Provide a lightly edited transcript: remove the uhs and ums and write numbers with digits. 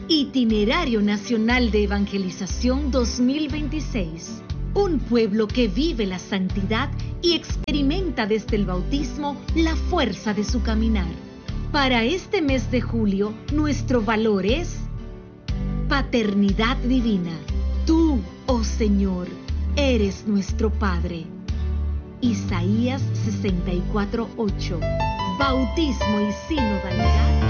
Itinerario Nacional de Evangelización 2026. Un pueblo que vive la santidad y experimenta desde el bautismo la fuerza de su caminar. Para este mes de julio, nuestro valor es paternidad divina. Tú, oh Señor, eres nuestro Padre. Isaías 64:8. Bautismo y sinodalidad.